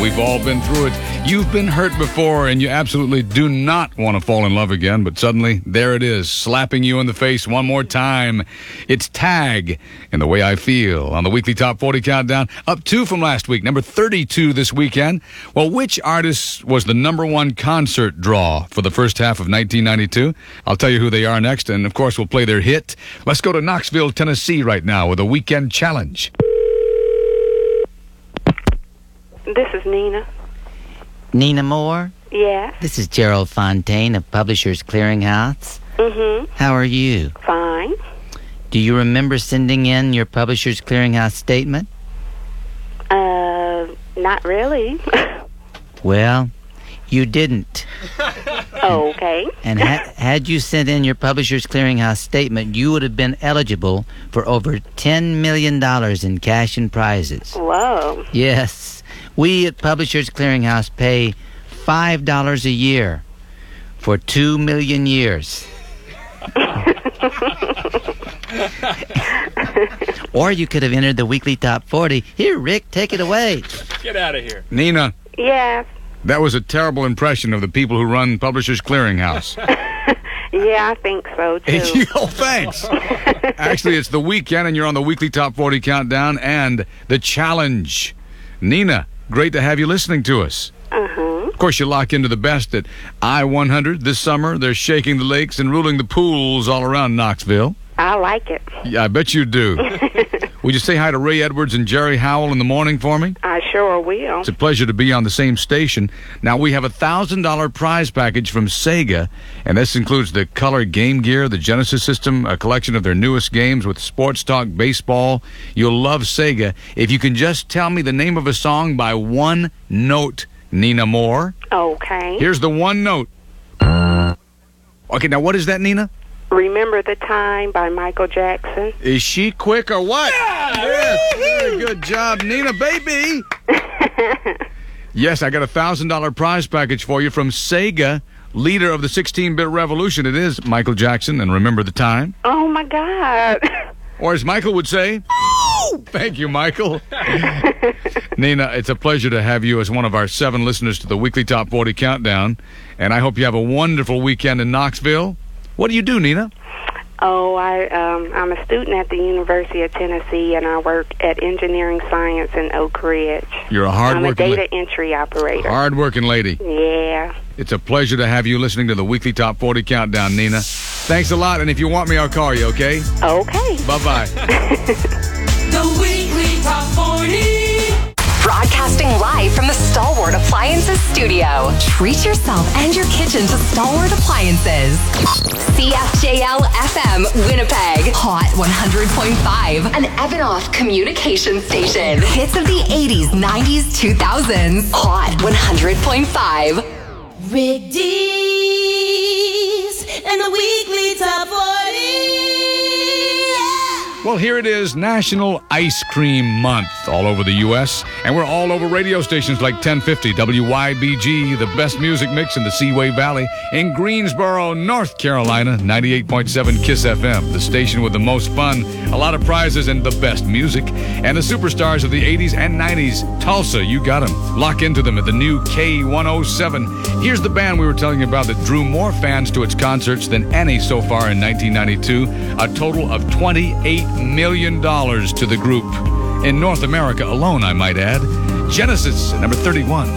We've all been through it. You've been hurt before, and you absolutely do not want to fall in love again, but suddenly, there it is, slapping you in the face one more time. It's Tag, and The Way I Feel, on the weekly Top 40 Countdown. Up 2 from last week, number 32 this weekend. Well, which artist was the number 1 concert draw for the first half of 1992? I'll tell you who they are next, and of course, we'll play their hit. Let's go to Knoxville, Tennessee right now with a weekend challenge. This is Nina. Nina Moore? Yeah. This is Gerald Fontaine of Publishers Clearinghouse. Mm-hmm. How are you? Fine. Do you remember sending in your Publishers Clearinghouse statement? Not really. Well, you didn't. Okay. And had you sent in your Publishers Clearinghouse statement, you would have been eligible for over $10 million in cash and prizes. Whoa. Yes. We at Publishers Clearinghouse pay $5 a year for 2 million years. Or you could have entered the weekly Top 40. Here, Rick, take it away. Get out of here. Nina. Yes. That was a terrible impression of the people who run Publishers Clearinghouse. Yeah, I think so, too. Oh, thanks. Actually, it's the weekend, and you're on the weekly Top 40 Countdown and the challenge. Nina, great to have you listening to us. Uh-huh. Of course, you lock into the best at I-100 this summer. They're shaking the lakes and ruling the pools all around Knoxville. I like it. Yeah, I bet you do. Would you say hi to Ray Edwards and Jerry Howell in the morning for me? I sure will. It's a pleasure to be on the same station. Now, we have a $1,000 prize package from Sega, and this includes the Color Game Gear, the Genesis system, a collection of their newest games with Sports Talk Baseball. You'll love Sega. If you can just tell me the name of a song by one note, Nina Moore. Okay. Here's the one note. Okay, now what is that, Nina? Remember the Time by Michael Jackson. Is she quick or what? Yeah! Yes, very good job, Nina, baby! Yes, I got a $1,000 prize package for you from Sega, leader of the 16-bit revolution. It is Michael Jackson, and Remember the Time. Oh, my God. Or as Michael would say, oh! Thank you, Michael. Nina, it's a pleasure to have you as one of our 7 listeners to the weekly Top 40 Countdown, and I hope you have a wonderful weekend in Knoxville. What do you do, Nina? Oh, I'm a student at the University of Tennessee, and I work at Engineering Science in Oak Ridge. You're a hard-working I'm a data entry operator. Hard-working lady. Yeah. It's a pleasure to have you listening to the weekly Top 40 Countdown, Nina. Thanks a lot, and if you want me, I'll call you, okay? Okay. Bye-bye. The weekly Top 40. Broadcasting live from the Stalwart Appliances studio. Treat yourself and your kitchen to Stalwart Appliances. CFJL FM, Winnipeg. Hot 100.5. An Evanoff communication station. Hits of the 80s, 90s, 2000s. Hot 100.5. Rick Dees and the weekly Top 40. Well, here it is, National Ice Cream Month all over the U.S., and we're all over radio stations like 1050 WYBG, the best music mix in the Seaway Valley. In Greensboro, North Carolina, 98.7 KISS FM, the station with the most fun, a lot of prizes, and the best music. And the superstars of the 80s and 90s, Tulsa, you got them. Lock into them at the new K107. Here's the band we were telling you about that drew more fans to its concerts than any so far in 1992, a total of $28 million to the group. In North America alone, I might add. Genesis, number 31.